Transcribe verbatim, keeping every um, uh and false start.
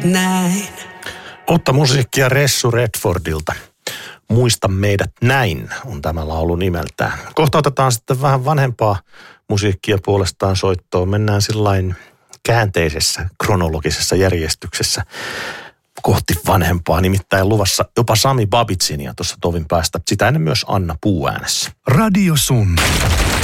näin. Uutta musiikkia Ressu Redfordilta. Muista meidät näin on tämä laulu nimeltään. Kohta otetaan sitten vähän vanhempaa musiikkia puolestaan soittoon. Mennään sillain käänteisessä kronologisessa järjestyksessä kohti vanhempaa. Nimittäin luvassa jopa Sami Babitsinia tuossa tovin päästä. Sitä ennen myös Anna Puuäänessä. Radio Sun.